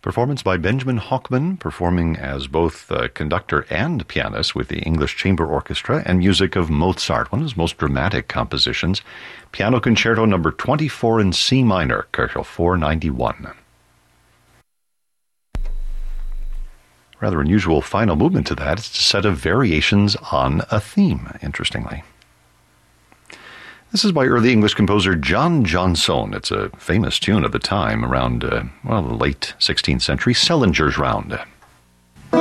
Performance by Benjamin Hochman, performing as both conductor and pianist with the English Chamber Orchestra, and music of Mozart, one of his most dramatic compositions, Piano Concerto number 24 in C minor, Köchel 491. Rather unusual final movement to that. It's a set of variations on a theme, interestingly. This is by early English composer John Johnson. It's a famous tune of the time around, the late 16th century, Sellinger's Round.